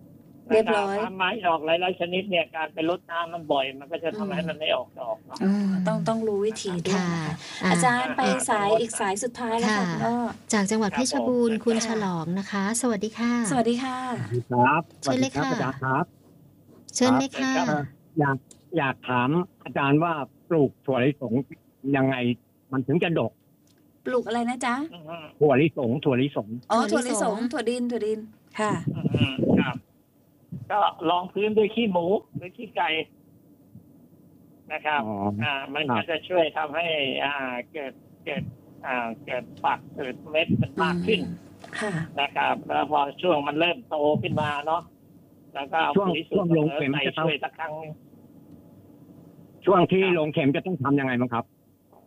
เรียบร้อยไม้ดอกหลายๆชนิดเนี่ยการไปรดน้ำมันบ่อยมันก็จะทำให้มันไม่ออกดอกต้องต้องรู้วิธีด้วยอาจารย์ไปสายอีกสายสุดท้ายแล้วค่ะก็จากจังหวัดเพชรบูรณ์คุณฉลองนะคะสวัสดีค่ะสวัสดีค่ะครับเชิญเลยค่ะอาจารย์ครับเชิญเลยค่ะอยากอยากถามอาจารย์ว่าปลูกถั่วลิสงยังไงมันถึงจะดกปลูกอะไรนะจ๊ะถั่วลิสงถั่วลิสงอ๋อถั่วลิสงถั่วดินถั่วดินค่ะครับก็ลองพื้นด้วยขี้หมูด้วยขี้ไก่นะครับอ่ามันก็จะช่วยทำให้อ่าเกิดเกิดอ่าเกิดฝักเกิดเม็ดมันมากขึ้นนะครับแล้วพอช่วงมันเริ่มโตขึ้นมาเนาะแล้วก็ช่วงช่วงลงเข็มจะช่วยสักครั้งช่วงที่ลงเข็มจะต้องทำยังไงบ้างครับ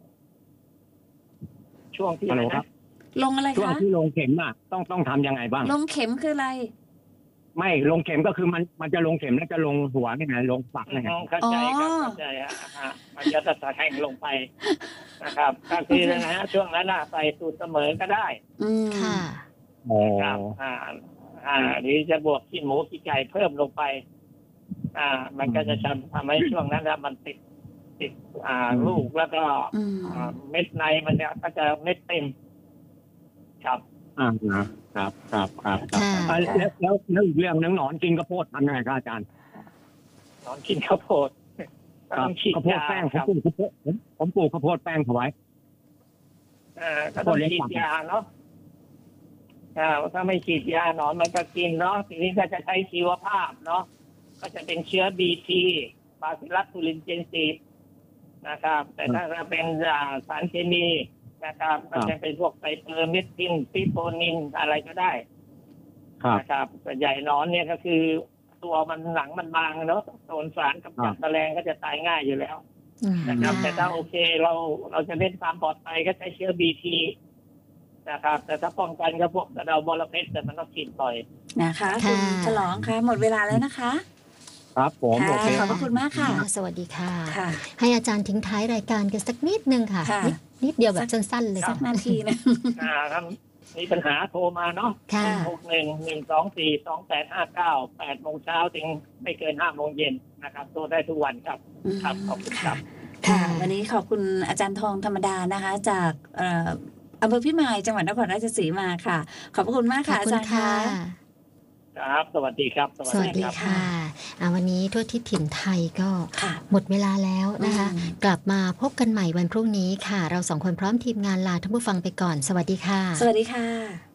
ช่วงที่อะไรนะลงอะไรคะช่วงที่ลงเข็มอ่ะต้องต้องทำยังไงบ้างลงเข็มคืออะไรไม่ลงเข็มก็คือมันมันจะลงเข็มแล้วจะลงหัวนี่ไงลงฝักนี่ไงเข้าใจครับเข้าใจฮะมันจะตัดแทงลงไปนะครับก็คือนะฮะช่วงนั้นใส่สูตรเสมอก็ได้อืมค่ะครับอ่าอ่าหรือจะบวกขี้หมูขี้ไก่เพิ่มลงไปอ่ามันก็จะทำทำให้ช่วงนั้นมันติดติดอ่าลูกแล้วก็เม็ดในมันเนี่ยก็จะเม็ดเต็มครับอ่าครับครับครับแล้วแล้วแล้วอีกเรื่องนึงหนอนกินข้าวโพดทำยังไงครับอาจารย์หนอนกินข้าวโพดต้องฉีดข้าวโพดแป้งผมปลูกข้าวโพดผมปลูกข้าวโพดแป้งเอาไว้อ่าก็ต้องฉีดยาเนาะอ่าถ้าไม่ฉีดยาหนอนมันก็กินเนาะทีนี้ก็จะใช้ชีวภาพเนาะก็จะเป็นเชื้อ บี ที บาซิลัสทูรินเจนซีนะครับแต่ถ้าเป็นสารเคมีนะครับก็จะเป็นพวกไซเปอร์เมทินซิโปนินอะไรก็ได้นะครับส่วนใหญ่นอนเนี่ยก็คือตัวมันหลังมันบางเนาะโดนสารกับจับแมลงก็จะตายง่ายอยู่แล้วนะครับแต่ถ้าโอเคเราเราจะเน้นความปลอดภัยก็ใช้เชื้อ บี ที นะครับแต่ถ้าป้องกันก็พวกกระเดาบอระเพ็ดแต่มันต้องฉีดบ่อยนะคะคุณฉลองค่ะหมดเวลาแล้วนะคะครับผมโอเคขอบคุณมากค่ะสวัสดีค่ะให้อาจารย์ทิ้งท้ายรายการกันสักนิดนึงค่ะนิดเดียวแบบสั้นๆเลยสักนาทีนะครับมีปัญหาโทรมาเนาะหกหนึ่งหนึ่งสองสี่สองแปดห้าเก้าแปดโมงเช้าถึงไม่เกินห้าโมงเย็นนะครับโทรได้ทุกวันครับครับขอบคุณครับค่ะวันนี้ขอบคุณอาจารย์ทองธรรมดานะคะจากอำเภอพิมายจังหวัดนครราชสีมาค่ะขอบคุณมากค่ะอาจารย์ค่ะครับสวัสดีครับสวัสดีค่ะวันนี้ทั่วทิศถิ่นไทยก็หมดเวลาแล้วนะคะกลับมาพบกันใหม่วันพรุ่งนี้ค่ะเราสองคนพร้อมทีมงานลาท่านผู้ฟังไปก่อนสวัสดีค่ะสวัสดีค่ะ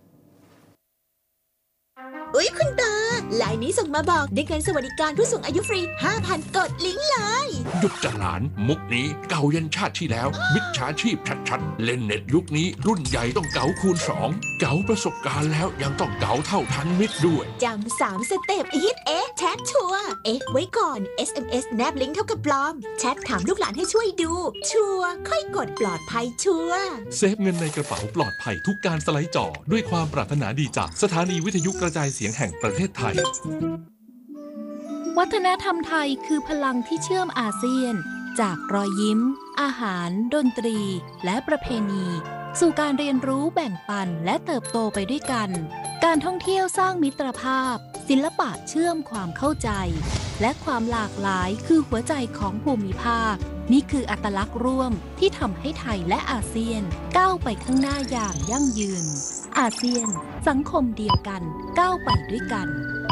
อุ๊ยคุณตาไลน์นี้ส่งมาบอกได้เงินสวัสดิการผู้สูงอายุฟรี ห้าพัน กดลิงก์เลยหยุดจะหลานมุกนี้เก่ายันชาติที่แล้วมิจฉาชีพชัดๆเล่นเน็ตยุคนี้รุ่นใหญ่ต้องเก๋าคูณสองเก๋าประสบการณ์แล้วยังต้องเก๋าเท่าทันมิตรด้วยจำสามสเต็ปฮิตเอ๊ะแชทชัวร์เอ๊ะไว้ก่อน เอส เอ็ม เอส แนบลิงก์เท่ากับปลอมแชทถามลูกหลานให้ช่วยดูชัวร์ค่อยกดปลอดภัยชัวร์เซฟเงินในกระเป๋าปลอดภัยทุกการสไลด์จอด้วยความปรารถนาดีจากสถานีวิทยุกระจายเสียงแห่งประเทศไทยวัฒนธรรมไทยคือพลังที่เชื่อมอาเซียนจากรอยยิ้มอาหารดนตรีและประเพณีสู่การเรียนรู้แบ่งปันและเติบโตไปด้วยกันการท่องเที่ยวสร้างมิตรภาพศิลปะเชื่อมความเข้าใจและความหลากหลายคือหัวใจของภูมิภาคนี่คืออัตลักษณ์ร่วมที่ทำให้ไทยและอาเซียนก้าวไปข้างหน้าอย่างยั่งยืนอาเซียนสังคมเดียวกันก้าวไปด้วยกัน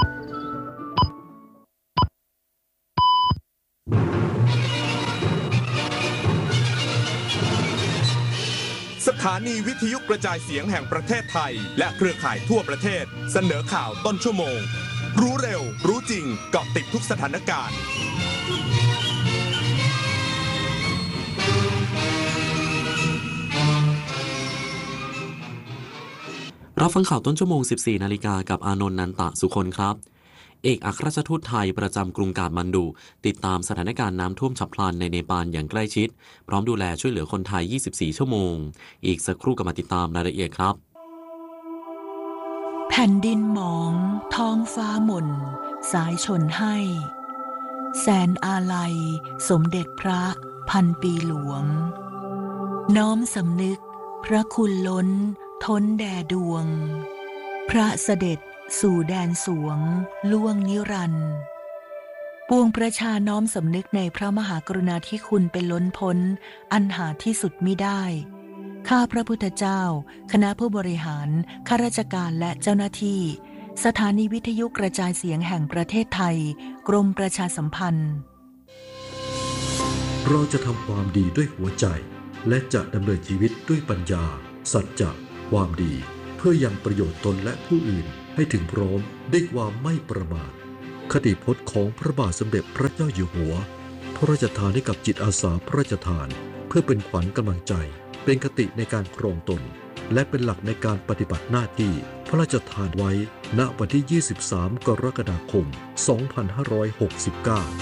สถานีวิทยุกระจายเสียงแห่งประเทศไทยและเครือข่ายทั่วประเทศเสนอข่าวต้นชั่วโมงรู้เร็วรู้จริงเกาะติดทุกสถานการณ์รับฟังข่าวต้นชั่วโมง สิบสี่นาฬิกากับอานนท์นันตะสุคนครับเอกอัครราชทูตไทยประจำกรุงกาฐมันดุติดตามสถานการณ์น้ำท่วมฉับพลันในเนปาลอย่างใกล้ชิดพร้อมดูแลช่วยเหลือคนไทยยี่สิบสี่ชั่วโมงอีกสักครู่ก็มาติดตามรายละเอียดครับแผ่นดินหมองท้องฟ้าหม่นสายชนให้แสนอาลัยสมเด็จพระพันปีหลวงน้อมสำนึกพระคุณล้นท้นแด่ดวงพระเสด็จสู่แดนสวงล่วงนิรันดร์ปวงประชาน้อมสำนึกในพระมหากรุณาธิคุณเป็นล้นพ้นอันหาที่สุดมิได้ข้าพระพุทธเจ้าคณะผู้บริหารข้าราชการและเจ้าหน้าที่สถานีวิทยุกระจายเสียงแห่งประเทศไทยกรมประชาสัมพันธ์เราจะทำความดีด้วยหัวใจและจะดำเนินชีวิตด้วยปัญญาสัจจะความดีเพื่อยังประโยชน์ตนและผู้อื่นให้ถึงพร้อมด้วยความไม่ประมาทคติพจน์ของพระบาทสมเด็จพระเจ้าอยู่หัวพระราชทานให้กับจิตอาสาพระราชทานเพื่อเป็นขวัญกำลังใจเป็นคติในการครองตนและเป็นหลักในการปฏิบัติหน้าที่พระราชทานไว้ณวันที่ยี่สิบสามกรกฎาคมสองพันห้าร้อยหกสิบเก้า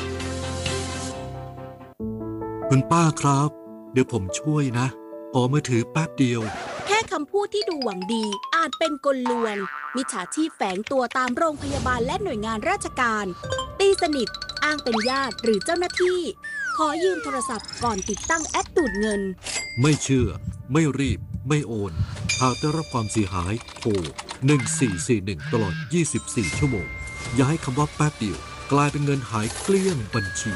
คุณป้าครับเดี๋ยวผมช่วยนะขอมือถือแป๊บเดียวแค่คำพูดที่ดูหวังดีอาจเป็นกลลวงมิจฉาชีพแฝงตัวตามโรงพยาบาลและหน่วยงานราชการตีสนิทอ้างเป็นญาติหรือเจ้าหน้าที่ขอยืมโทรศัพท์ก่อนติดตั้งแอปดูดเงินไม่เชื่อไม่รีบไม่โอนหากได้รับความเสียหายโทรหนึ่งสี่สี่หนึ่งตลอดยี่สิบสี่ชั่วโมงอย่าให้คำว่าแป๊บเดียวกลายเป็นเงินหายเกลี้ยงบัญชี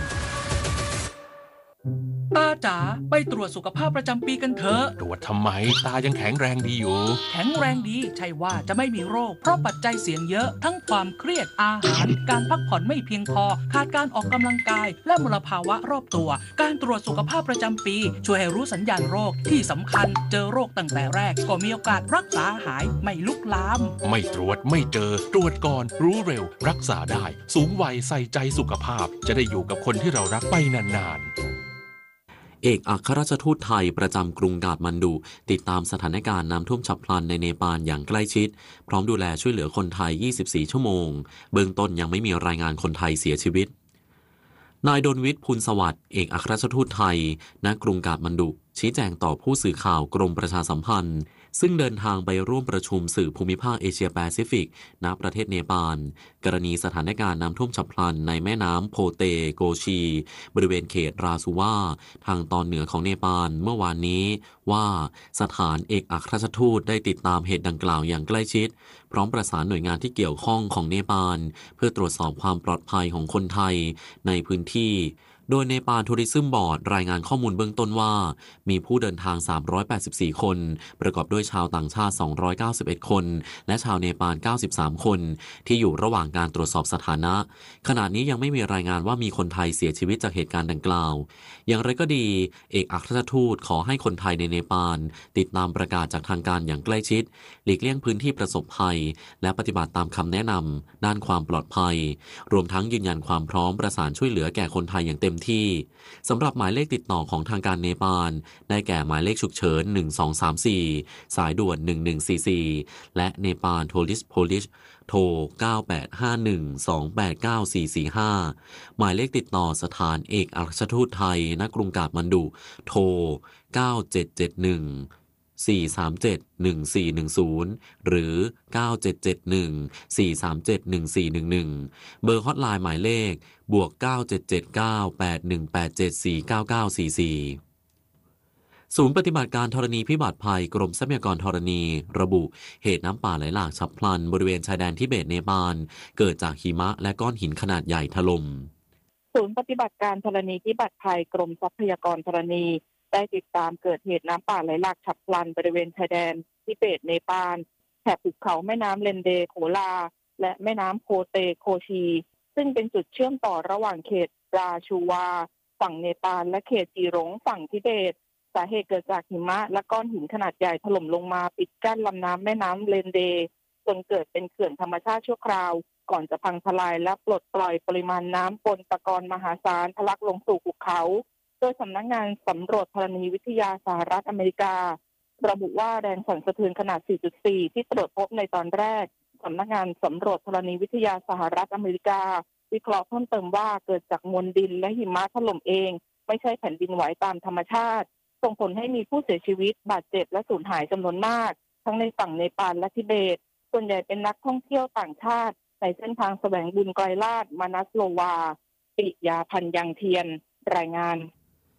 ตาจ๋าไปตรวจสุขภาพประจำปีกันเถอะตรวจทำไมตายังแข็งแรงดีอยู่แข็งแรงดีใช่ว่าจะไม่มีโรคเพราะปัจจัยเสี่ยงเยอะทั้งความเครียดอาหารการพักผ่อนไม่เพียงพอขาดการออกกำลังกายและมลภาวะรอบตัวการตรวจสุขภาพประจำปีช่วยให้รู้สัญญาณโรคที่สำคัญเจอโรคตั้งแต่แรกก็มีโอกาสรักษาหายไม่ลุกลามไม่ตรวจไม่เจอตรวจก่อนรู้เร็วรักษาได้สูงวัยใส่ใจสุขภาพจะได้อยู่กับคนที่เรารักไปนานๆเอกอัครราชทูตไทยประจำกรุงกาฐมันดุติดตามสถานการณ์น้ำท่วมฉับพลันในเนปาลอย่างใกล้ชิดพร้อมดูแลช่วยเหลือคนไทยยี่สิบสี่ชั่วโมงเบื้องต้นยังไม่มีรายงานคนไทยเสียชีวิตนายดลวิทย์พูลสวัสดิ์เอกอัครราชทูตไทยณกรุงกาฐมันดุชี้แจงต่อผู้สื่อข่าวกรมประชาสัมพันธ์ซึ่งเดินทางไปร่วมประชุมสื่อภูมิภาคเอเชียแปซิฟิกณประเทศเนปาลกรณีสถานการณ์น้ำท่วมฉับพลันในแม่น้ำโพเตโกชีบริเวณเขตราซูวาทางตอนเหนือของเนปาลเมื่อวานนี้ว่าสถานเอกอัครราชทูตได้ติดตามเหตุดังกล่าวอย่างใกล้ชิดพร้อมประสานหน่วยงานที่เกี่ยวข้องของเนปาลเพื่อตรวจสอบความปลอดภัยของคนไทยในพื้นที่โดยเนปาลทัวริซึมบอร์ดรายงานข้อมูลเบื้องต้นว่ามีผู้เดินทางสามร้อยแปดสิบสี่คนประกอบด้วยชาวต่างชาติสองร้อยเก้าสิบเอ็ดคนและชาวเนปาลเก้าสิบสามคนที่อยู่ระหว่างการตรวจสอบสถานะขณะนี้ยังไม่มีรายงานว่ามีคนไทยเสียชีวิตจากเหตุการณ์ดังกล่าวอย่างไรก็ดีเอกอัครราชทูตขอให้คนไทยในเนปาลติดตามประกาศจากทางการอย่างใกล้ชิดหลีกเลี่ยงพื้นที่ประสบภัยและปฏิบัติตามคำแนะนำด้านความปลอดภัยรวมทั้งยืนยันความพร้อมประสานช่วยเหลือแก่คนไทยอย่างเต็มที่สำหรับหมายเลขติดต่อของทางการเนปาลได้แก่หมายเลขฉุกเฉินหนึ่งสองสามสี่สายด่วนหนึ่งหนึ่งสี่สี่และเนปาลโทริสโพลิชโทรเก้าแปดห้าหนึ่ง สองแปดเก้า สี่สี่ห้าหมายเลขติดต่อสถานเอกอัครราชทูตไทยณกรุงกาฐมันดุโทรเก้าเจ็ดเจ็ดหนึ่งสี่สามเจ็ด หนึ่งสี่หนึ่งศูนย์หรือเก้าเจ็ดเจ็ดหนึ่ง สี่สามเจ็ด หนึ่งสี่หนึ่งหนึ่งเบอร์ฮอตไลน์หมายเลขบวกเก้าเจ็ดเจ็ดเก้า แปดหนึ่งแปดเจ็ด สี่เก้าเก้าสี่สี่ศูนย์ปฏิบัติการธรณีพิบัติภัยกรมทรัพยากรธรณีระบุเหตุน้ำป่าไหลหลากฉับพลันบริเวณชายแดนทิเบตเนปาลเกิดจากหิมะและก้อนหินขนาดใหญ่ถล่มศูนย์ปฏิบัติการธรณีพิบัติภัยกรมทรัพยากรธรณีได้ติดตามเกิดเหตุน้ำป่าไหลหลากฉับพลันบริเวณชายแดนทิเบตเนปาลแถบภูเขาแม่น้ำเลนเดโขลาและแม่น้ำโพเตโคชีซึ่งเป็นจุดเชื่อมต่อระหว่างเขตราชูวาฝั่งเนปาลและเขตจีหลงฝั่งทิเบตสาเหตุเกิดจากหิมะและก้อนหินขนาดใหญ่ถล่มลงมาปิดกั้นลำน้ำแม่น้ำเลนเดจนเกิดเป็นเขื่อนธรรมชาติชั่วคราวก่อนจะพังทลายและปลดปล่อยปริมาณน้ำปนตะกอนมหาศาลทะลักลงสู่ภูเขาโดยสำนักงานสำรวจธรณีวิทยาสหรัฐอเมริการะบุว่าแรงสั่นสะเทือนขนาด สี่จุดสี่ ที่ตรวจพบในตอนแรกสำนักงานสำรวจธรณีวิทยาสหรัฐอเมริกาวิเคราะห์เพิ่มเติมว่าเกิดจากมวลดินและหิมะถล่มเองไม่ใช่แผ่นดินไหวตามธรรมชาติส่งผลให้มีผู้เสียชีวิตบาดเจ็บและสูญหายจำนวนมากทั้งในฝั่งเนปาลและทิเบตส่วนใหญ่เป็นนักท่องเที่ยวต่างชาติในเส้นทางแสวงบุญไกลลาดมานัสโลวาปิยาพันยังเทียนรายงาน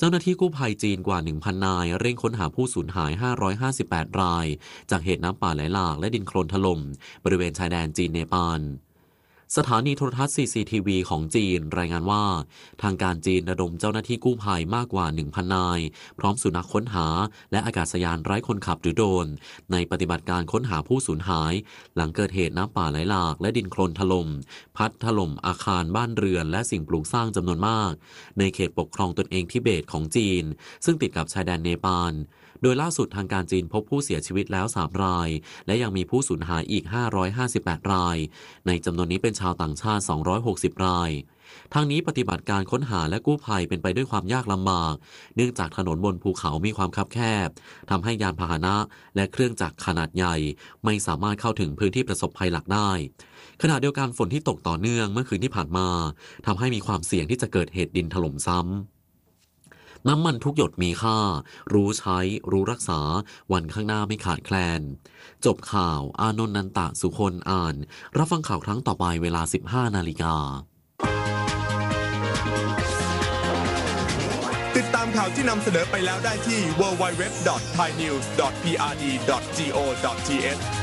เจ้าหน้าที่กู้ภัยจีนกว่า หนึ่งพัน นายเร่งค้นหาผู้สูญหาย ห้าร้อยห้าสิบแปด รายจากเหตุน้ำป่าไหลหลากและดินโคลนถล่มบริเวณชายแดนจีนเนปาลสถานีโทรทัศน์ ซี ซี ที วี ของจีนรายงานว่าทางการจีนระดมเจ้าหน้าที่กู้ภัยมากกว่า หนึ่งพัน นายพร้อมสุนัขค้นหาและอากาศยานไร้คนขับหรือโดรนในปฏิบัติการค้นหาผู้สูญหายหลังเกิดเหตุน้ำป่าไหลหลากและดินโคลนถล่มพัดถล่มอาคารบ้านเรือนและสิ่งปลูกสร้างจำนวนมากในเขตปกครองตนเองทิเบตของจีนซึ่งติดกับชายแดนเนปาลโดยล่าสุดทางการจีนพบผู้เสียชีวิตแล้วสามรายและยังมีผู้สูญหายอีกห้าร้อยห้าสิบแปดรายในจำนวนนี้เป็นชาวต่างชาติสองร้อยหกสิบรายทางนี้ปฏิบัติการค้นหาและกู้ภัยเป็นไปด้วยความยากลำบากเนื่องจากถนนบนภูเขามีความคับแคบทำให้ยานพาหนะและเครื่องจักรขนาดใหญ่ไม่สามารถเข้าถึงพื้นที่ประสบภัยหลักได้ขณะเดียวกันฝนที่ตกต่อเนื่องเมื่อคืนที่ผ่านมาทำให้มีความเสี่ยงที่จะเกิดเหตุดินถล่มซ้ำน้ำมันทุกหยดมีค่ารู้ใช้รู้รักษาวันข้างหน้าไม่ขาดแคลนจบข่าวอานนท์นันตะสุคนอ่านรับฟังข่าวครั้งต่อไปเวลา สิบห้านาฬิกาติดตามข่าวที่นำเสนอไปแล้วได้ที่ ดับเบิลยู ดับเบิลยู ดับเบิลยู ดอท ไทยนิวส์ ดอท พี อาร์ ดี ดอท จี โอ ดอท ที เอช